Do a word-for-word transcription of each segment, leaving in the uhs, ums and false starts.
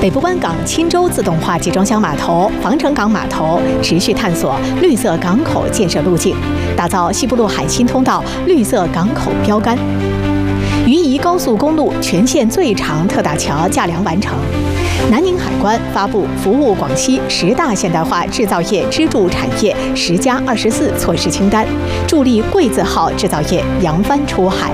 北部湾港钦州自动化集装箱码头、防城港码头持续探索绿色港口建设路径，打造西部陆海新通道绿色港口标杆。渝宜高速公路全线最长特大桥架梁完成。南宁海关发布服务广西十大现代化制造业支柱产业“十加二十四”措施清单，助力贵字号制造业扬帆出海。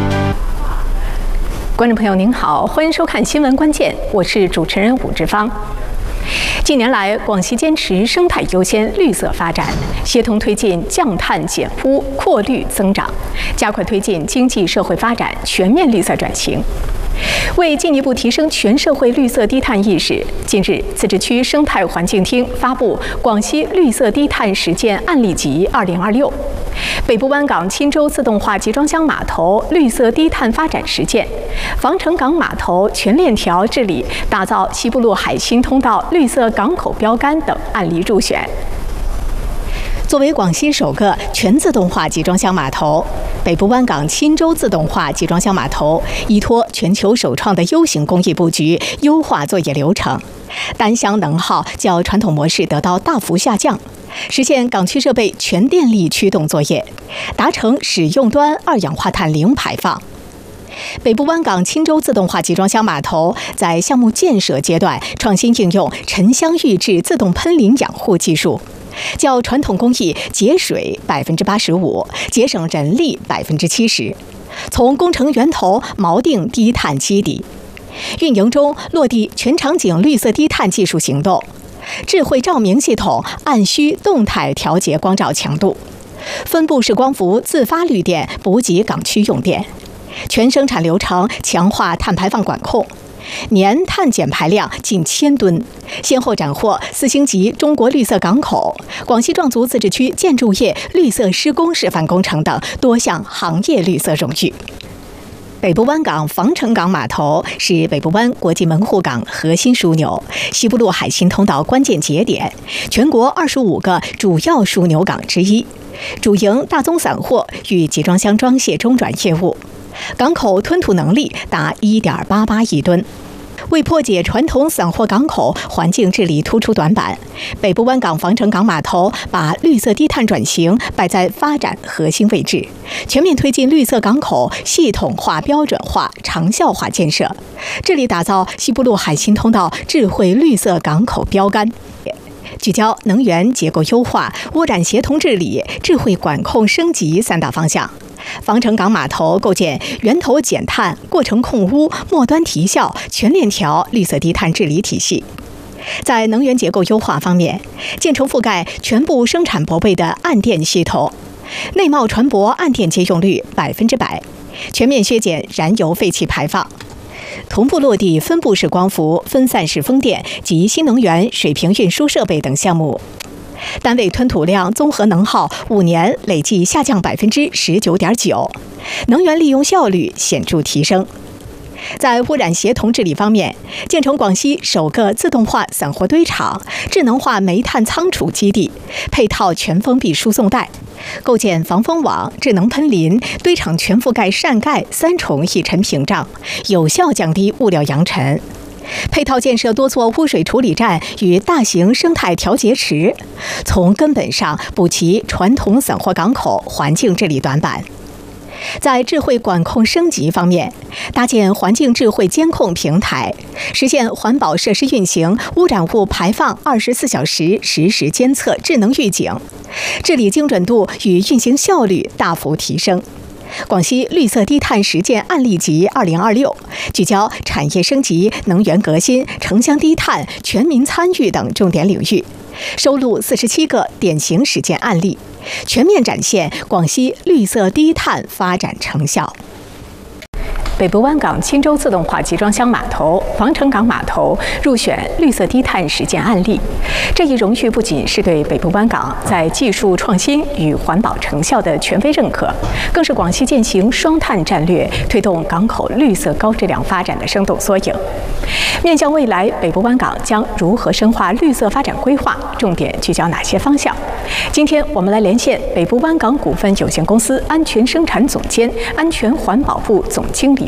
观众朋友您好，欢迎收看新闻关键，我是主持人武志芳。近年来，广西坚持生态优先、绿色发展，协同推进降碳减污、扩绿增长，加快推进经济社会发展全面绿色转型。为进一步提升全社会绿色低碳意识，近日，自治区生态环境厅发布《广西绿色低碳实践案例集二零二六》，北部湾港钦州自动化集装箱码头绿色低碳发展实践，防城港码头全链条治理打造西部陆海新通道绿色港口标杆等案例入选。作为广西首个全自动化集装箱码头，北部湾港钦州自动化集装箱码头依托全球首创的 U 型工艺布局，优化作业流程，单箱能耗较传统模式得到大幅下降，实现港区设备全电力驱动作业，达成使用端二氧化碳零排放。北部湾港钦州自动化集装箱码头在项目建设阶段创新应用沉箱预制自动喷淋养护技术，较传统工艺节水百分之八十五，节省人力百分之七十，从工程源头锚定低碳基底。运营中落地全场景绿色低碳技术行动，智慧照明系统按需动态调节光照强度，分布式光伏自发绿电补给港区用电，全生产流程强化碳排放管控。年碳减排量近千吨，先后斩获四星级中国绿色港口、广西壮族自治区建筑业绿色施工示范工程等多项行业绿色荣誉。北部湾港防城港码头是北部湾国际门户港核心枢纽，西部陆海新通道关键节点，全国二十五个主要枢纽港之一，主营大宗散货与集装箱装卸中转业务。港口吞吐能力达 一点八八亿吨。为破解传统散货港口环境治理突出短板，北部湾港防城港码头把绿色低碳转型摆在发展核心位置，全面推进绿色港口系统化、标准化、长效化建设，致力打造西部陆海新通道智慧绿色港口标杆。聚焦能源结构优化、污染协同治理、智慧管控升级三大方向，防城港码头构建源头减碳、过程控污、末端提效全链条绿色低碳治理体系。在能源结构优化方面，建成覆盖全部生产泊位的岸电系统，内贸船舶岸电接用率百分之百，全面削减燃油废气排放。同步落地分布式光伏、分散式风电及新能源水平运输设备等项目，单位吞吐量综合能耗五年累计下降百分之十九点九，能源利用效率显著提升。在污染协同治理方面，建成广西首个自动化散货堆场、智能化煤炭仓储基地，配套全封闭输送带，构建防风网、智能喷淋、堆场全覆盖扇盖三重抑尘屏障，有效降低物料扬尘。配套建设多座污水处理站与大型生态调节池，从根本上补齐传统散货港口环境治理短板。在智慧管控升级方面，搭建环境智慧监控平台，实现环保设施运行污染物排放二十四小时实时监测、智能预警，治理精准度与运行效率大幅提升。广西绿色低碳实践案例集二零二六聚焦产业升级、能源革新、城乡低碳、全民参与等重点领域，收录四十七个典型实践案例，全面展现广西绿色低碳发展成效。北部湾港钦州自动化集装箱码头、防城港码头入选绿色低碳实践案例。这一荣誉不仅是对北部湾港在技术创新与环保成效的权威认可，更是广西践行双碳战略、推动港口绿色高质量发展的生动缩影。面向未来，北部湾港将如何深化绿色发展规划？重点聚焦哪些方向？今天我们来连线北部湾港股份有限公司安全生产总监、安全环保部总经理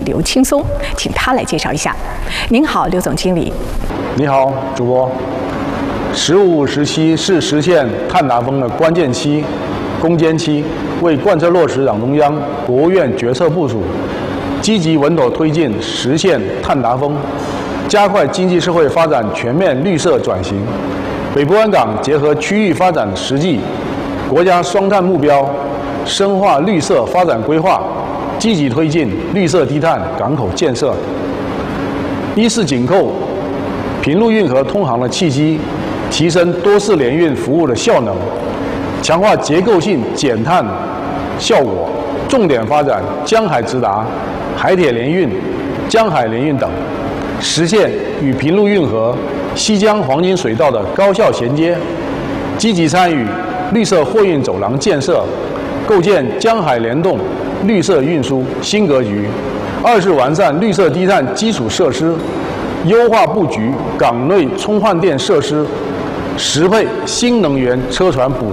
刘青松，请他来介绍一下。您好，刘总经理。 你好，主播。“十五五”时期是实现碳达峰的关键期、攻坚期，为贯彻落实党中央、国务院决策部署，积极稳妥推进实现碳达峰，加快经济社会发展全面绿色转型。北部湾港结合区域发展实际、国家双碳目标，深化绿色发展规划，积极推进绿色低碳港口建设。一是紧扣平陆运河通航的契机，提升多式联运服务的效能，强化结构性减碳效果，重点发展江海直达、海铁联运、江海联运等，实现与平陆运河、西江黄金水道的高效衔接，积极参与绿色货运走廊建设，构建江海联动绿色运输新格局。二是完善绿色低碳基础设施，优化布局港内充换电设施，适配新能源车船补